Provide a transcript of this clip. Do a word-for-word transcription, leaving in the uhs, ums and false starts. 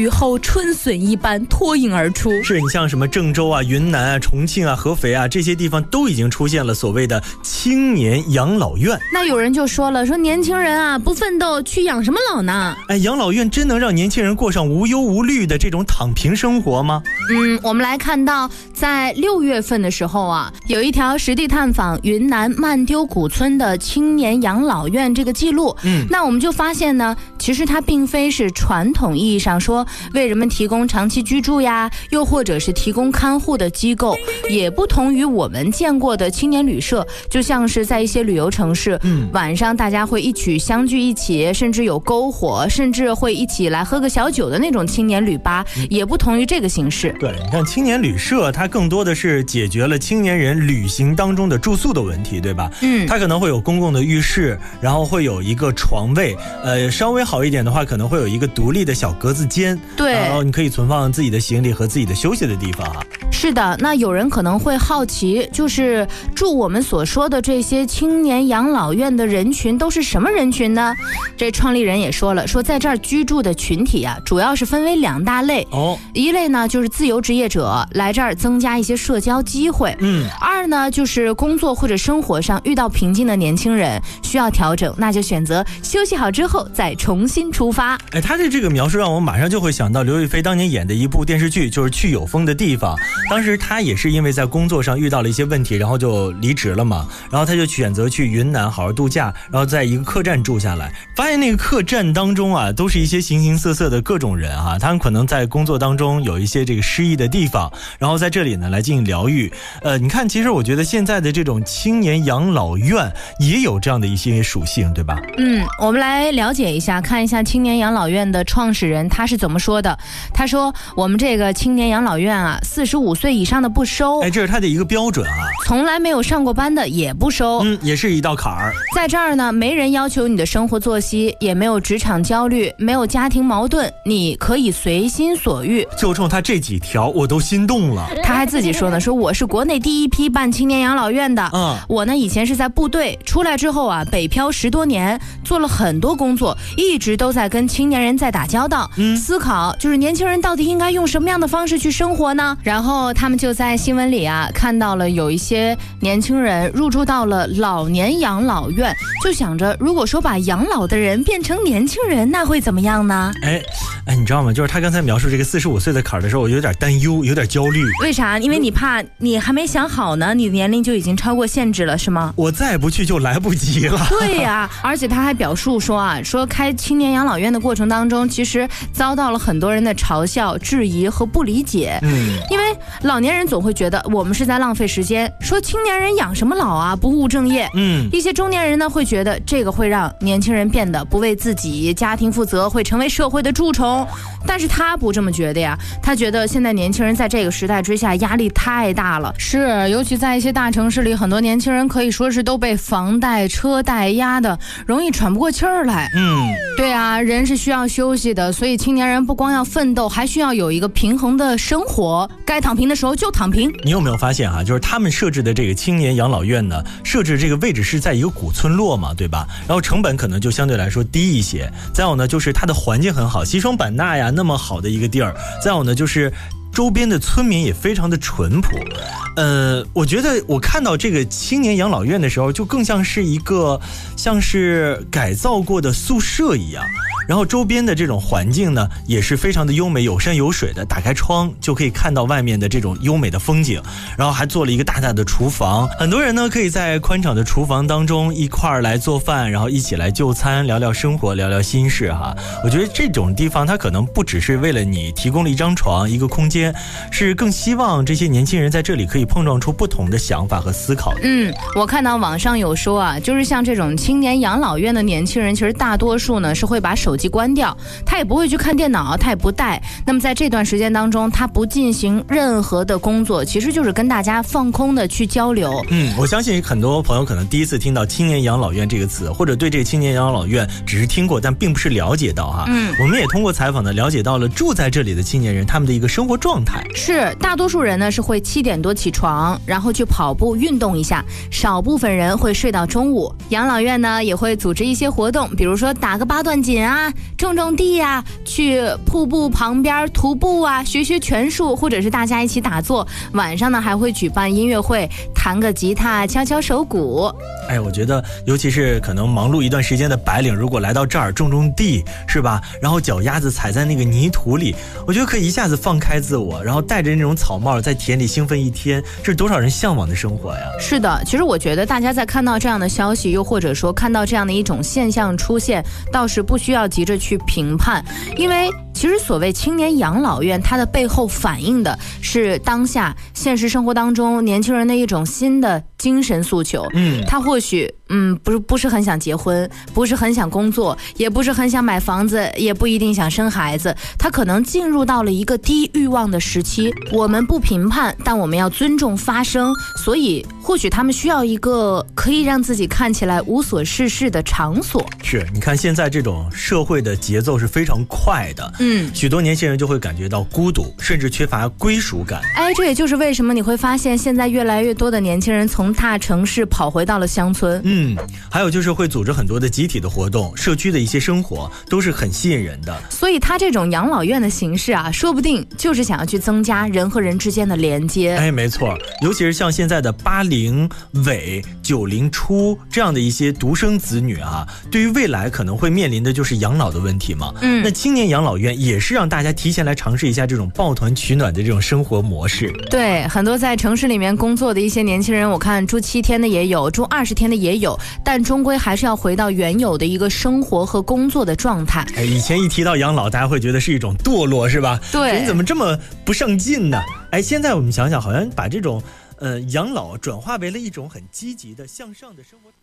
雨后春笋一般脱颖而出。 是，你像什么郑州啊、云南啊、重庆啊、合肥啊，这些地方都已经出现了所谓的青年养老院。 那有人就说了，说年轻人啊不奋斗去养什么老呢？ 哎，养老院真能让年轻人过上无忧无虑的这种躺平生活吗？ 嗯，我们来看到在六月份的时候啊，有一条实地探访云南曼丢古村的青年养老院这个记录。嗯，那我们就发现呢，其实它并非是传统意义上说为人们提供长期居住呀，又或者是提供看护的机构，也不同于我们见过的青年旅社，就像是在一些旅游城市，嗯，晚上大家会一起相聚一起，甚至有篝火，甚至会一起来喝个小酒的那种青年旅吧，也不同于这个形式。 对，你看青年旅社，它更多的是解决了青年人旅行当中的住宿的问题，对吧？嗯，它可能会有公共的浴室，然后会有一个床位，呃，稍微好一点的话，可能会有一个独立的小格子间， 对， 然后你可以存放自己的行李和自己的休息的地方啊。 是的，那有人可能会好奇，就是住我们所说的这些青年养老院的人群都是什么人群呢？这创立人也说了，说在这儿居住的群体啊，主要是分为两大类。哦，一类呢就是自由职业者，来这儿增加一些社交机会。嗯，二呢就是工作或者生活上遇到瓶颈的年轻人，需要调整，那就选择休息好之后再重新出发。 哎，他的这个描述让我马上就会想到刘亦菲当年演的一部电视剧，就是《去有风的地方》。当时他也是因为在工作上遇到了一些问题，然后就离职了嘛，然后他就选择去云南好好度假，然后在一个客栈住下来，发现那个客栈当中啊，都是一些形形色色的各种人啊，他们可能在工作当中有一些这个失意的地方，然后在这里呢来进行疗愈。呃，你看，其实我觉得现在的这种青年养老院也有这样的一些属性，对吧？ 嗯，我们来了解一下，看一下青年养老院的创始人他是怎么说的。他说，我们这个青年养老院啊，四十五岁以上的不收。 哎，这是他的一个标准啊。 从来没有上过班的也不收。 嗯，也是一道坎儿。 在这儿呢，没人要求你的生活作息，也没有职场焦虑，没有家庭矛盾，你可以随心所欲。 就冲他这几条，我都心动了。 他还自己说呢，说我是国内第一批办青年养老院的。嗯，我呢以前是在部队，出来之后啊，北漂十多年，做了很多工作，一直都在跟青年人在打交道，嗯，思考就是年轻人到底应该用什么样的方式去生活呢？然后他们就在新闻里啊看到了有一些年轻人入住到了老年养老院，就想着如果说把养老的人变成年轻人，那会怎么样呢？ 哎哎，你知道吗？就是他刚才描述这个四十五岁的坎儿的时候，我有点担忧，有点焦虑。 为啥？因为你怕你还没想好呢，你的年龄就已经超过限制了，是吗？ 我再不去就来不及了。 对呀、啊，而且他还表述说啊，说开青年养老院的过程当中，其实遭到了很多人的嘲笑、质疑和不理解。嗯，因为老年人总会觉得我们是在浪费时间，说青年人养什么老啊，不务正业。嗯，一些中年人呢会觉得这个会让年轻人变得不为自己家庭负责，会成为社会的蛀虫。但是他不这么觉得呀，他觉得现在年轻人在这个时代之下压力太大了。是，尤其在一些大城市里，很多年轻人可以说是都被房贷、车贷压的，容易喘不过气儿来。嗯，对啊，人是需要休息的，所以青年人不光要奋斗，还需要有一个平衡的生活。该躺平的时候就躺平。 你有没有发现啊？就是他们设置的这个青年养老院呢，设置这个位置是在一个古村落嘛，对吧？然后成本可能就相对来说低一些。再有呢，就是它的环境很好，西双版纳呀那么好的一个地儿。再有呢，就是周边的村民也非常的淳朴。呃，我觉得我看到这个青年养老院的时候，就更像是一个像是改造过的宿舍一样。然后周边的这种环境呢，也是非常的优美，有山有水的，打开窗就可以看到外面的这种优美的风景。然后还做了一个大大的厨房，很多人呢可以在宽敞的厨房当中一块儿来做饭，然后一起来就餐，聊聊生活，聊聊心事哈。我觉得这种地方它可能不只是为了你提供了一张床一个空间，是更希望这些年轻人在这里可以碰撞出不同的想法和思考。 嗯，我看到网上有说啊，就是像这种青年养老院的年轻人，其实大多数呢是会把手机关掉，他也不会去看电脑，他也不带。那么在这段时间当中，他不进行任何的工作，其实就是跟大家放空的去交流。 嗯，我相信很多朋友可能第一次听到青年养老院这个词，或者对这个青年养老院只是听过，但并不是了解到哈。嗯，我们也通过采访呢了解到了住在这里的青年人他们的一个生活状态。 是，大多数人呢是会七点多起床，然后去跑步运动一下，少部分人会睡到中午。养老院呢也会组织一些活动，比如说打个八段锦啊， 啊，种种地啊，去瀑布旁边徒步啊，学学拳术，或者是大家一起打坐。晚上呢还会举办音乐会，弹个吉他，敲敲手鼓。 哎，我觉得尤其是可能忙碌一段时间的白领，如果来到这儿种种地，是吧？然后脚丫子踩在那个泥土里，我觉得可以一下子放开自我，然后戴着那种草帽在田里兴奋一天，这是多少人向往的生活呀。 是的，其实我觉得大家在看到这样的消息，又或者说看到这样的一种现象出现，倒是不需要急着去评判，因为其实所谓青年养老院，它的背后反映的是当下现实生活当中年轻人的一种新的精神诉求。嗯，他或许嗯不是不是很想结婚，不是很想工作，也不是很想买房子，也不一定想生孩子，他可能进入到了一个低欲望的时期。我们不评判，但我们要尊重发声，所以或许他们需要一个可以让自己看起来无所事事的场所。 是，你看现在这种社会的节奏是非常快的，嗯，许多年轻人就会感觉到孤独，甚至缺乏归属感。 哎，这也就是为什么你会发现现在越来越多的年轻人从大城市跑回到了乡村。 嗯，还有就是会组织很多的集体的活动，社区的一些生活都是很吸引人的。 所以他这种养老院的形式啊，说不定就是想要去增加人和人之间的连接。 哎，没错，尤其是像现在的八零尾、九零初这样的一些独生子女啊，对于未来可能会面临的就是养老的问题嘛。嗯，那青年养老院也是让大家提前来尝试一下这种抱团取暖的这种生活模式。 对，很多在城市里面工作的一些年轻人，我看住七天的也有，住二十天的也有，但终归还是要回到原有的一个生活和工作的状态。 哎，以前一提到养老，大家会觉得是一种堕落，是吧？ 对， 你怎么这么不上进呢？哎，现在我们想想，好像把这种呃养老转化为了一种很积极的向上的生活。